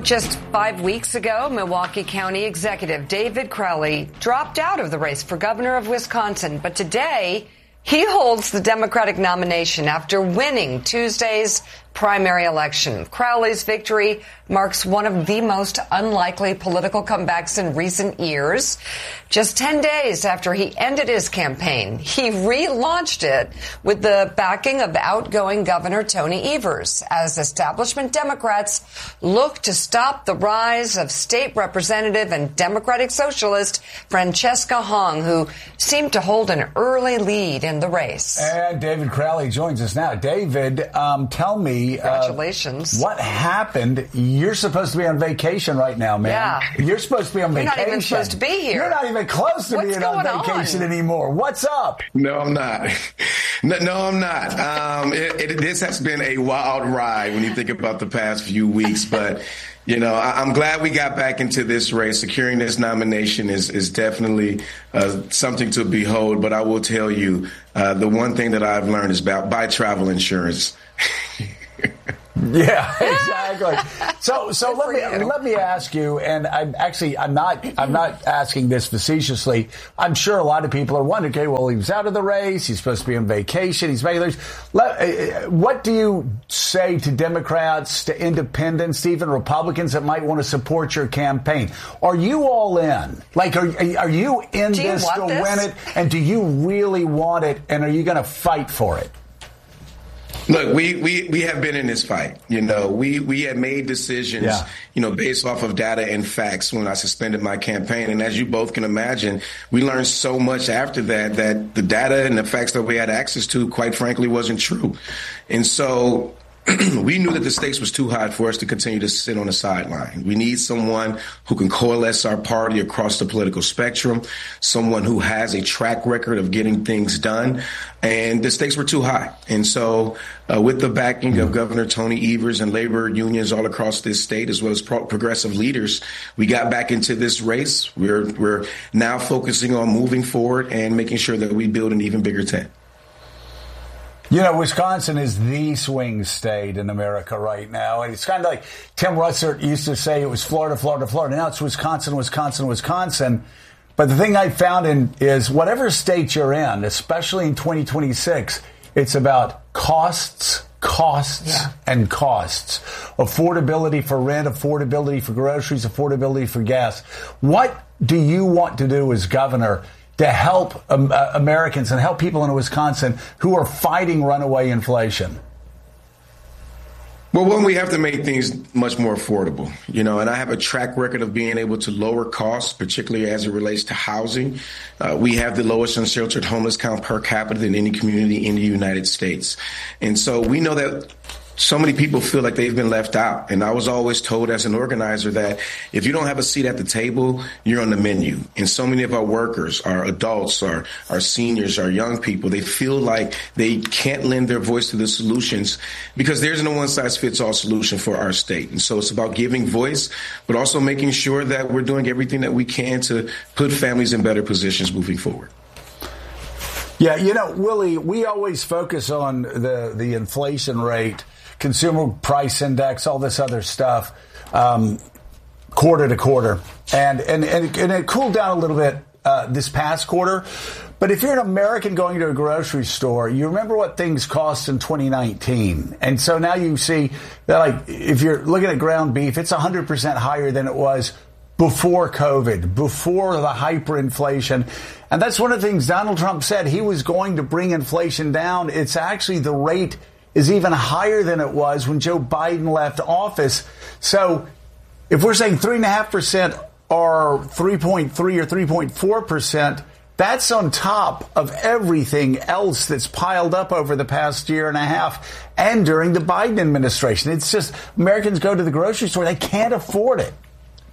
Just 5 weeks ago, Milwaukee County Executive David Crowley dropped out of the race for governor of Wisconsin. But today, he holds the Democratic nomination after winning Tuesday's primary election. Crowley's victory marks one of the most unlikely political comebacks in recent years. Just 10 days after he ended his campaign, he relaunched it with the backing of outgoing Governor Tony Evers as establishment Democrats look to stop the rise of state representative and Democratic socialist Francesca Hong, who seemed to hold an early lead in the race. And David Crowley joins us now. David, tell me, congratulations. What happened? You're supposed to be on vacation right now, man. Yeah. You're supposed to be on vacation. You're not even supposed to be here. You're not even close to being on vacation anymore. What's up? No, I'm not. No, I'm not. This has been a wild ride when you think about the past few weeks, but you know, I'm glad we got back into this race. Securing this nomination is definitely something to behold. But I will tell you, the one thing that I've learned is about buy travel insurance. Yeah, exactly. So let me ask you, and I'm not asking this facetiously. I'm sure a lot of people are wondering, okay, well, he was out of the race. He's supposed to be on vacation. He's making what do you say to Democrats, to independents, even Republicans that might want to support your campaign? Are you all in? Like, are you in this to win it? And do you really want it? And are you going to fight for it? Look, we have been in this fight. You know, we had made decisions, you know, based off of data and facts when I suspended my campaign. And as you both can imagine, we learned so much after that the data and the facts that we had access to, quite frankly, wasn't true. And so we knew that the stakes was too high for us to continue to sit on the sideline. We need someone who can coalesce our party across the political spectrum, someone who has a track record of getting things done. And the stakes were too high. And so with the backing of Governor Tony Evers and labor unions all across this state, as well as progressive leaders, we got back into this race. We're now focusing on moving forward and making sure that we build an even bigger tent. You know, Wisconsin is the swing state in America right now. And it's kind of like Tim Russert used to say it was Florida, Florida, Florida. Now it's Wisconsin, Wisconsin, Wisconsin. But the thing I found is whatever state you're in, especially in 2026, it's about costs, and costs. Affordability for rent, affordability for groceries, affordability for gas. What do you want to do as governor to help Americans and help people in Wisconsin who are fighting runaway inflation? Well, one, we have to make things much more affordable, you know, and I have a track record of being able to lower costs, particularly as it relates to housing. We have the lowest unsheltered homeless count per capita than any community in the United States. And so we know that so many people feel like they've been left out. And I was always told as an organizer that if you don't have a seat at the table, you're on the menu. And so many of our workers, our adults, our seniors, our young people, they feel like they can't lend their voice to the solutions because there's no one-size-fits-all solution for our state. And so it's about giving voice, but also making sure that we're doing everything that we can to put families in better positions moving forward. Yeah, you know, Willie, we always focus on the inflation rate, consumer price index, all this other stuff, quarter to quarter. And it cooled down a little bit this past quarter. But if you're an American going to a grocery store, you remember what things cost in 2019. And so now you see that, like, if you're looking at ground beef, it's 100% higher than it was before COVID, before the hyperinflation. And that's one of the things Donald Trump said. He was going to bring inflation down. It's actually the rate is even higher than it was when Joe Biden left office. So if we're saying 3.5% or 3.3 or 3.4%, that's on top of everything else that's piled up over the past year and a half and during the Biden administration. It's just Americans go to the grocery store. They can't afford it.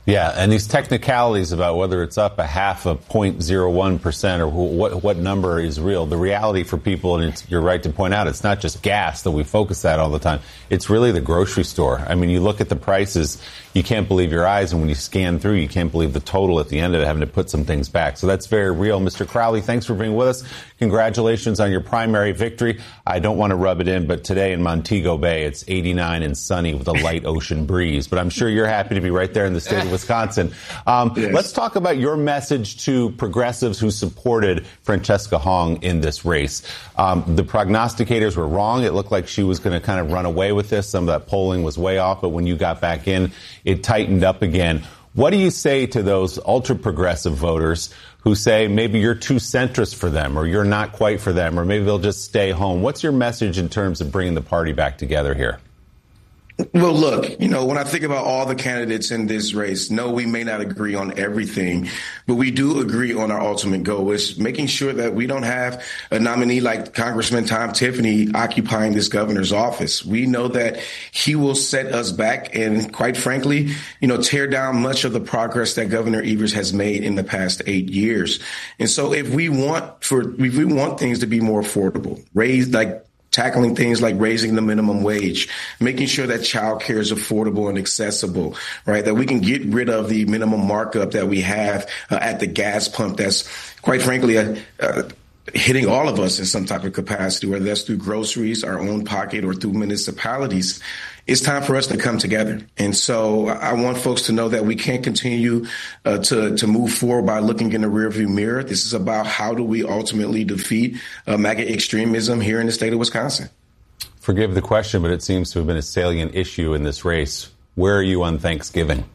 Yeah, and these technicalities about whether it's up a half of 0.01% or what number is real, the reality for people, and you're right to point out, it's not just gas that we focus at all the time. It's really the grocery store. I mean, you look at the prices, you can't believe your eyes, and when you scan through, you can't believe the total at the end of it, having to put some things back. So that's very real. Mr. Crowley, thanks for being with us. Congratulations on your primary victory. I don't want to rub it in, but today in Montego Bay, it's 89 and sunny with a light ocean breeze. But I'm sure you're happy to be right there in the state of Wisconsin. Yes. Let's talk about your message to progressives who supported Francesca Hong in this race. The prognosticators were wrong. It looked like she was going to kind of run away with this. Some of that polling was way off, but when you got back in, it tightened up again. What do you say to those ultra-progressive voters who say maybe you're too centrist for them or you're not quite for them or maybe they'll just stay home? What's your message in terms of bringing the party back together here? Well, look, when I think about all the candidates in this race, no, we may not agree on everything, but we do agree on our ultimate goal, is making sure that we don't have a nominee like Congressman Tom Tiffany occupying this governor's office. We know that he will set us back and, quite frankly, tear down much of the progress that Governor Evers has made in the past 8 years. And so if we want things to be more affordable, tackling things like raising the minimum wage, making sure that child care is affordable and accessible, right? That we can get rid of the minimum markup that we have at the gas pump that's, quite frankly, hitting all of us in some type of capacity, whether that's through groceries, our own pocket, or through municipalities. It's time for us to come together. And so I want folks to know that we can't continue to move forward by looking in the rearview mirror. This is about how do we ultimately defeat MAGA extremism here in the state of Wisconsin. Forgive the question, but it seems to have been a salient issue in this race. Where are you on Thanksgiving?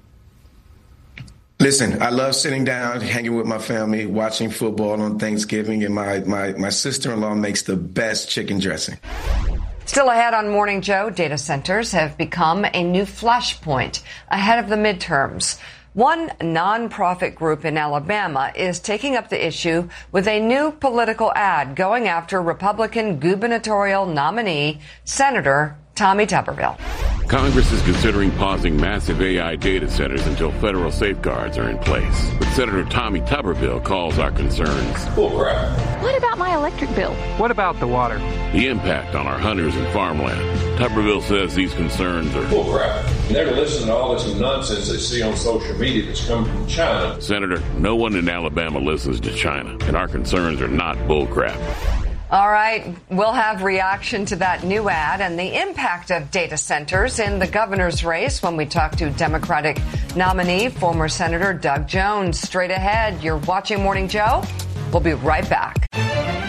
Listen, I love sitting down, hanging with my family, watching football on Thanksgiving, and my sister-in-law makes the best chicken dressing. Still ahead on Morning Joe, data centers have become a new flashpoint ahead of the midterms. One nonprofit group in Alabama is taking up the issue with a new political ad going after Republican gubernatorial nominee, Senator Tommy Tuberville. Congress is considering pausing massive AI data centers until federal safeguards are in place. But Senator Tommy Tuberville calls our concerns bullcrap. What about my electric bill? What about the water? The impact on our hunters and farmland. Tuberville says these concerns are bullcrap. They're to listen to all this nonsense they see on social media that's coming from China. Senator, no one in Alabama listens to China, and our concerns are not bullcrap. All right, we'll have reaction to that new ad and the impact of data centers in the governor's race when we talk to Democratic nominee, former Senator Doug Jones. Straight ahead, you're watching Morning Joe. We'll be right back.